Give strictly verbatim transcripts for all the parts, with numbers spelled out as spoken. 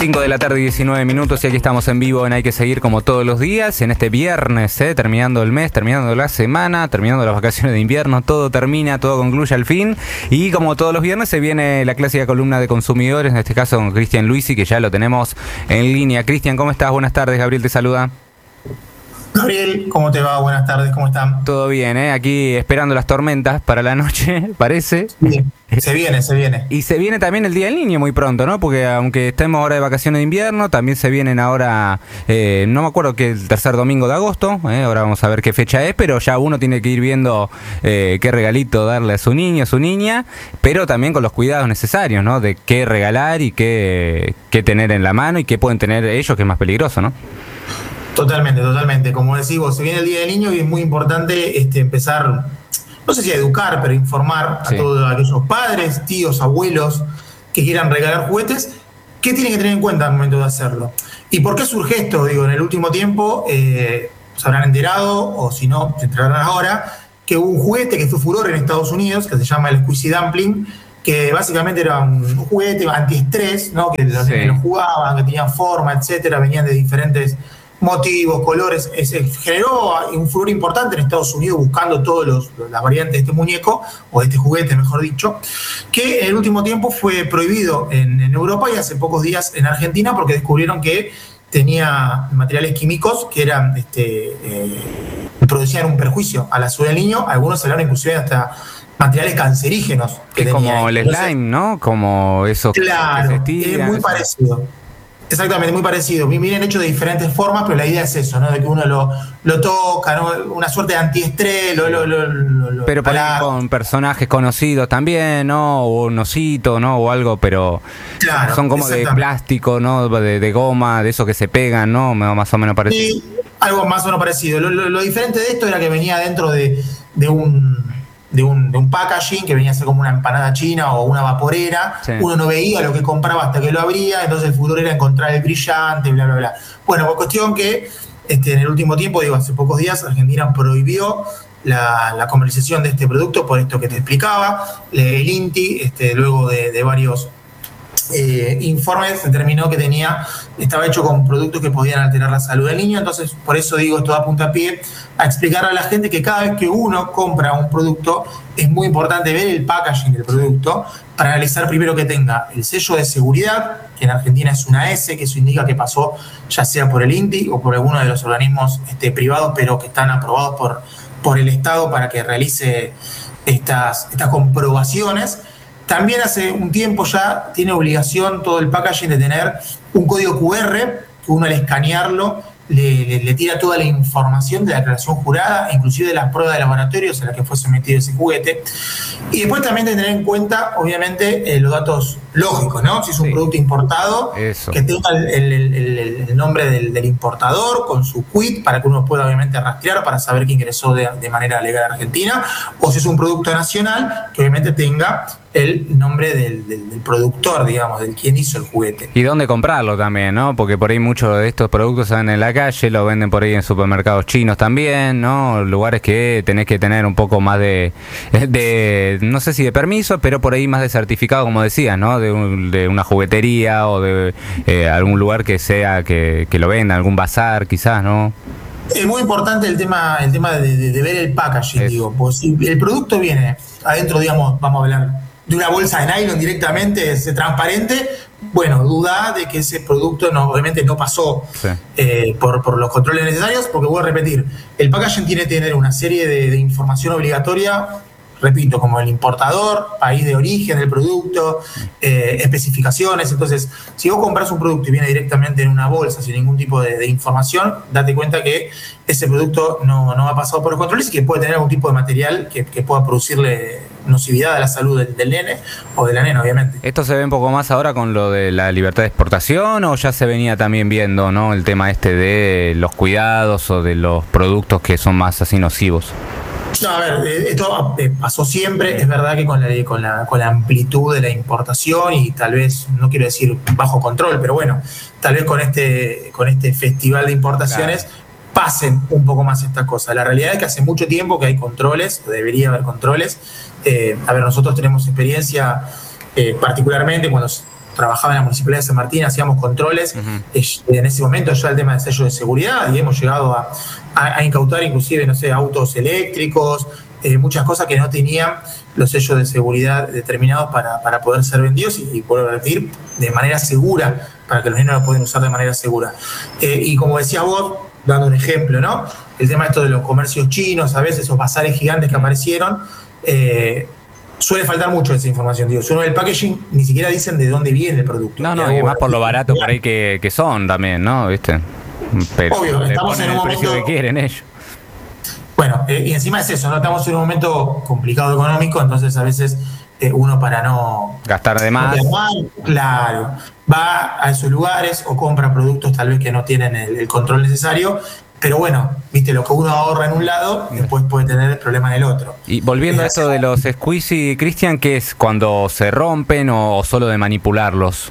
cinco de la tarde, diecinueve minutos, y aquí estamos en vivo en Hay que Seguir como todos los días, en este viernes, ¿eh? terminando el mes, terminando la semana, terminando las vacaciones de invierno, todo termina, todo concluye al fin, y como todos los viernes se viene la clásica columna de consumidores, en este caso con Cristian Luisi, que ya lo tenemos en línea. Cristian, ¿cómo estás? Buenas tardes, Gabriel te saluda. Gabriel, ¿cómo te va? Buenas tardes, ¿cómo están? Todo bien, ¿eh? Aquí esperando las tormentas para la noche, parece. Bien. Se viene, se viene. Y se viene también el Día del Niño muy pronto, ¿no? Porque aunque estemos ahora de vacaciones de invierno, también se vienen ahora, eh, no me acuerdo que el tercer domingo de agosto, ¿eh? Ahora vamos a ver qué fecha es, pero ya uno tiene que ir viendo eh, qué regalito darle a su niño, a su niña, pero también con los cuidados necesarios, ¿no? De qué regalar y qué, qué tener en la mano y qué pueden tener ellos, que es más peligroso, ¿no? Totalmente, totalmente. Como decís vos, se viene el Día del Niño y es muy importante este, empezar, no sé si a educar, pero informar sí. a todos aquellos padres, tíos, abuelos que quieran regalar juguetes, qué tienen que tener en cuenta al momento de hacerlo. ¿Y por qué surge esto? Digo, en el último tiempo eh, se habrán enterado, o si no, se enterarán ahora, que hubo un juguete que fue furor en Estados Unidos, que se llama el Squeezy Dumpling, que básicamente era un juguete antiestrés, ¿no? Que los sí. niños jugaban, que tenían forma, etcétera, venían de diferentes motivos, colores. Se generó un furor importante en Estados Unidos buscando todas las variantes de este muñeco, o de este juguete, mejor dicho, que en el último tiempo fue prohibido en, en Europa y hace pocos días en Argentina, porque descubrieron que tenía materiales químicos que eran este, eh, producían un perjuicio a la salud del niño. Algunos hablaron inclusive hasta materiales cancerígenos. Que es como el slime, ¿no? Como eso. Claro, que se estiran, es muy eso. parecido. Exactamente, muy parecido. Vienen hechos de diferentes formas, pero la idea es eso, ¿no? De que uno lo, lo toca, ¿no? Una suerte de antiestrés, lo, lo, lo, lo, pero por ahí con personajes conocidos también, ¿no? O un osito, ¿no? O algo, pero claro, son como de plástico, ¿no? De, de goma, de esos que se pegan, ¿no? Más o menos parecido. Sí, algo más o menos parecido. Lo, lo, lo diferente de esto era que venía dentro de, de un... De un, de un packaging que venía a ser como una empanada china o una vaporera. Sí. Uno no veía lo que compraba hasta que lo abría, entonces el futuro era encontrar el brillante, bla, bla, bla. Bueno, por cuestión que este, en el último tiempo, digo, hace pocos días, Argentina prohibió la, la comercialización de este producto por esto que te explicaba. El INTI, este, luego de, de varios eh, informes, determinó que tenía, estaba hecho con productos que podían alterar la salud del niño. Entonces, por eso digo, esto da puntapié a explicar a la gente que cada vez que uno compra un producto es muy importante ver el packaging del producto para analizar primero que tenga el sello de seguridad, que en Argentina es una S, que eso indica que pasó ya sea por el INTI o por alguno de los organismos este, privados, pero que están aprobados por, por el Estado para que realice estas, estas comprobaciones. También hace un tiempo ya tiene obligación todo el packaging de tener un código cu erre, que uno al escanearlo le, le, le tira toda la información de la declaración jurada, inclusive de las pruebas de laboratorios a las que fue sometido ese juguete. Y después también de tener en cuenta, obviamente, eh, los datos lógicos, ¿no? Si es un sí. producto importado, Eso. que tenga el, el, el, el nombre del, del importador con su quit para que uno pueda, obviamente, rastrear para saber que ingresó de, de manera legal a Argentina. O si es un producto nacional, que obviamente tenga el nombre del, del, del productor, digamos, del quien hizo el juguete. Y dónde comprarlo también, ¿no? Porque por ahí muchos de estos productos se en la calle, lo venden por ahí en supermercados chinos también, ¿no? Lugares que tenés que tener un poco más de, de no sé si de permiso, pero por ahí más de certificado, como decías, ¿no? De, un, de una juguetería o de eh, algún lugar que sea, que, que lo venda, algún bazar quizás, ¿no? Es muy importante el tema, el tema de, de, de ver el packaging, es. digo, pues si el producto viene adentro, digamos, vamos a hablar de una bolsa de nylon directamente, es transparente, bueno, duda de que ese producto no, obviamente no pasó sí. eh, por, por los controles necesarios, porque voy a repetir, el packaging tiene que tener una serie de, de información obligatoria, repito, como el importador, país de origen del producto, eh, especificaciones. Entonces, si vos compras un producto y viene directamente en una bolsa sin ningún tipo de, de información, date cuenta que ese producto no, no ha pasado por los controles y que puede tener algún tipo de material que, que pueda producirle nocividad a la salud del, del nene o de la nena, obviamente. ¿Esto se ve un poco más ahora con lo de la libertad de exportación o ya se venía también viendo, ¿no? El tema este de los cuidados o de los productos que son más así nocivos. No, a ver, esto pasó siempre. Es verdad que con la, con la, con la amplitud de la importación y tal vez, no quiero decir bajo control, pero bueno, tal vez con este, con este festival de importaciones claro. pasen un poco más estas cosas. La realidad es que hace mucho tiempo que hay controles, debería haber controles. Eh, a ver, nosotros tenemos experiencia eh, particularmente cuando trabajaba en la Municipalidad de San Martín, hacíamos controles, uh-huh. En ese momento ya el tema del sello de seguridad, y hemos llegado a, a, a incautar inclusive, no sé, autos eléctricos, eh, muchas cosas que no tenían los sellos de seguridad determinados para, para poder ser vendidos y, y poder vender de manera segura, para que los niños lo puedan usar de manera segura. Eh, y como decía vos, dando un ejemplo, ¿no? El tema esto de los comercios chinos, a veces esos bazares gigantes que aparecieron, eh, suele faltar mucho esa información, digo. Si uno ve el packaging, ni siquiera dicen de dónde viene el producto. No, no, y además por lo barato por ahí que, que son también, ¿no? ¿Viste? Pero obvio, estamos en un el momento, precio que quieren ellos. Bueno, eh, y encima es eso, ¿no? Estamos en un momento complicado económico, entonces a veces eh, uno para no gastar de más, mal, claro, va a esos lugares o compra productos tal vez que no tienen el, el control necesario. Pero bueno, viste, lo que uno ahorra en un lado, después puede tener el problema en el otro. Y volviendo a esto de los squeezy, Cristian, ¿qué es? ¿Cuando se rompen o solo de manipularlos?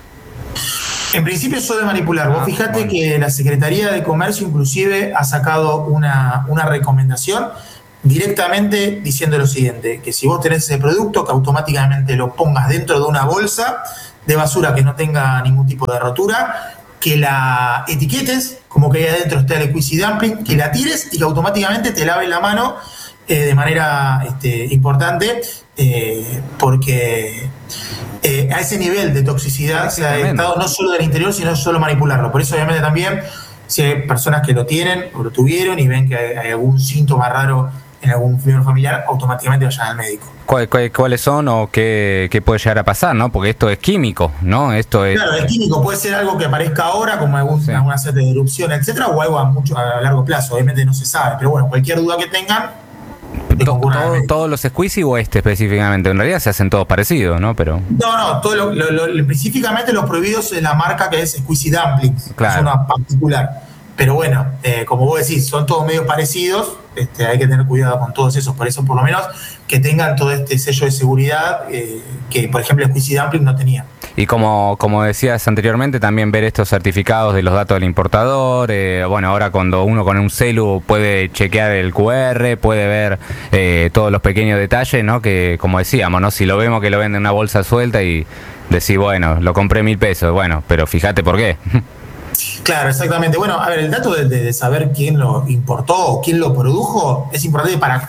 En principio solo de manipular. Vos fijate bueno. que la Secretaría de Comercio inclusive ha sacado una, una recomendación directamente diciendo lo siguiente, que si vos tenés ese producto, que automáticamente lo pongas dentro de una bolsa de basura que no tenga ningún tipo de rotura, que la etiquetes, como que ahí adentro está el squeezy dumpling, que la tires y que automáticamente te laves la mano eh, de manera este, importante, eh, porque eh, a ese nivel de toxicidad se ha estado no solo del interior, sino solo manipularlo. Por eso obviamente también, si hay personas que lo tienen o lo tuvieron y ven que hay, hay algún síntoma raro en algún miembro familiar, automáticamente vayan al médico. ¿Cuál, cuál, ¿Cuáles son o qué, qué puede llegar a pasar, no? Porque esto es químico, ¿no? Esto es... Claro, es químico. Puede ser algo que aparezca ahora, como algún, sí. alguna serie de erupción, etcétera, o algo a mucho a largo plazo. Obviamente no se sabe, pero bueno, cualquier duda que tengan... Todo, todo, ¿Todos los squeezy o este específicamente? En realidad se hacen todos parecidos, ¿no? Pero... No, no, todo lo, lo, lo, específicamente los prohibidos es la marca que es Squeezy Dumpling, claro. Es una particular. Pero bueno, eh, como vos decís, son todos medio parecidos, este, hay que tener cuidado con todos esos, por eso por lo menos que tengan todo este sello de seguridad eh, que por ejemplo el Squeezy Dumpling no tenía. Y como, como decías anteriormente, también ver estos certificados de los datos del importador, eh, bueno, ahora cuando uno con un celu puede chequear el cu erre, puede ver eh, todos los pequeños detalles, ¿no? Que como decíamos, ¿no? Si lo vemos que lo venden en una bolsa suelta y decís, bueno, lo compré mil pesos, bueno, pero fíjate por qué. Claro, exactamente. Bueno, a ver, el dato de, de saber quién lo importó o quién lo produjo es importante para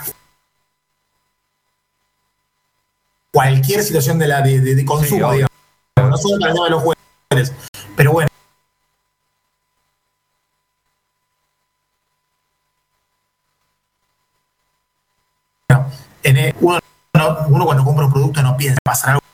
cualquier situación de, la, de, de, de consumo, sí, digamos. No solo para el tema de los juguetes. Pero bueno. En el, uno, no, uno cuando compra un producto no piensa pasar algo.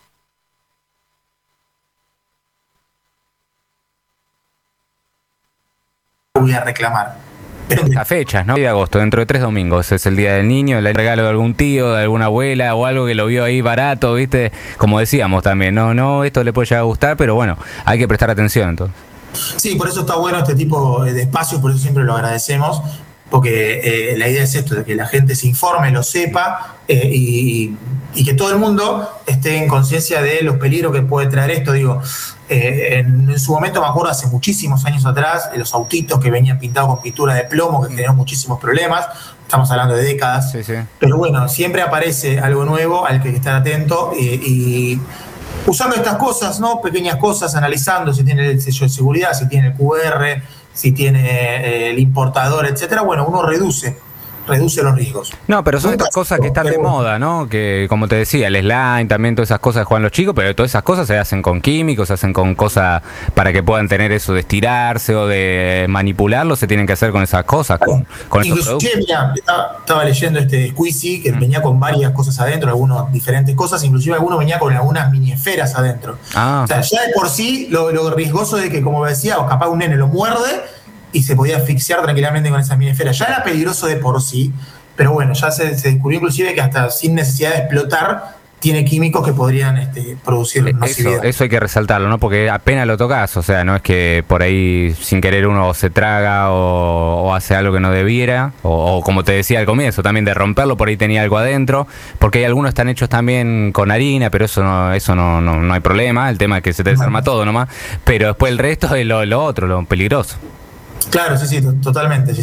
Voy a reclamar. Las fechas, ¿no? De agosto, dentro de tres domingos, es el día del niño, el regalo de algún tío, de alguna abuela o algo que lo vio ahí barato, ¿viste? Como decíamos también, no, no, esto le puede llegar a gustar, pero bueno, hay que prestar atención entonces. Sí, por eso está bueno este tipo de espacios, por eso siempre lo agradecemos, porque eh, la idea es esto, de que la gente se informe, lo sepa eh, y, y que todo el mundo esté en conciencia de los peligros que puede traer esto. Digo, eh, en, en su momento me acuerdo hace muchísimos años atrás, de los autitos que venían pintados con pintura de plomo, que generó muchísimos problemas, estamos hablando de décadas, sí, sí. Pero bueno, siempre aparece algo nuevo al que hay que estar atento y, y usando estas cosas, ¿no? Pequeñas cosas, analizando si tiene el sello de seguridad, si tiene el cu erre, si tiene eh, el importador, etcétera, bueno, uno reduce, reduce los riesgos. No, pero son estas cosas que están de moda, ¿no? Que, como te decía, el slime, también todas esas cosas que juegan los chicos, pero todas esas cosas se hacen con químicos, se hacen con cosas para que puedan tener eso de estirarse o de manipularlo, se tienen que hacer con esas cosas, con, con esos productos. Mira, estaba, estaba leyendo este squeezy que mm. venía con varias cosas adentro, algunas diferentes cosas, inclusive algunos venía con algunas mini esferas adentro. Ah. O sea, ya de por sí lo, lo riesgoso de que, como decía, o capaz un nene lo muerde y se podía asfixiar tranquilamente con esa mini esfera. Ya era peligroso de por sí, pero bueno, ya se, se descubrió inclusive que hasta sin necesidad de explotar tiene químicos que podrían este, producir nocividad. Eso, eso hay que resaltarlo, ¿no? Porque apenas lo tocas, o sea, no es que por ahí sin querer uno se traga o, o hace algo que no debiera, o, o como te decía al comienzo, también de romperlo, por ahí tenía algo adentro, porque hay algunos están hechos también con harina, pero eso no eso no, no, no hay problema, el tema es que se te desarma todo nomás, pero después el resto es lo, lo otro, lo peligroso. Claro, sí, sí, totalmente, sí, sí.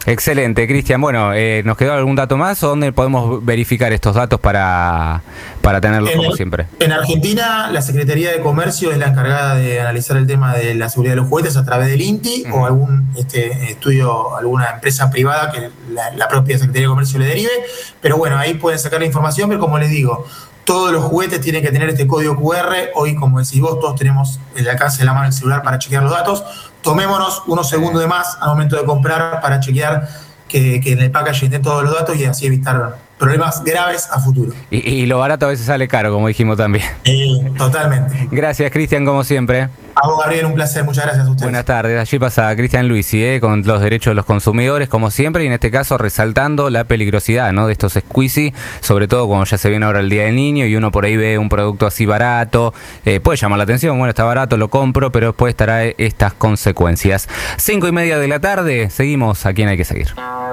Excelente, Cristian. Bueno, eh, ¿nos quedó algún dato más o dónde podemos verificar estos datos para, para tenerlos en como el, siempre? En Argentina, la Secretaría de Comercio es la encargada de analizar el tema de la seguridad de los juguetes a través del I N T I uh-huh. o algún este, estudio, alguna empresa privada que la, la propia Secretaría de Comercio le derive. Pero bueno, ahí pueden sacar la información, pero como les digo, todos los juguetes tienen que tener este código cu erre. Hoy, como decís vos, todos tenemos el alcance de la mano del celular para chequear los datos. Tomémonos unos segundos de más al momento de comprar para chequear que, que en el packaging estén todos los datos y así evitar problemas graves a futuro. Y, y lo barato a veces sale caro, como dijimos también. Eh, totalmente. Gracias, Cristian, como siempre. A vos, Gabriel, un placer. Muchas gracias a ustedes. Buenas tardes. Allí pasa Cristian Luisi, ¿eh? con los derechos de los consumidores, como siempre, y en este caso resaltando la peligrosidad, ¿no?, de estos squeezy, sobre todo cuando ya se viene ahora el Día del Niño y uno por ahí ve un producto así barato. Eh, puede llamar la atención, bueno, está barato, lo compro, pero después estará estas consecuencias. Cinco y media de la tarde, seguimos a Quien Hay que Seguir.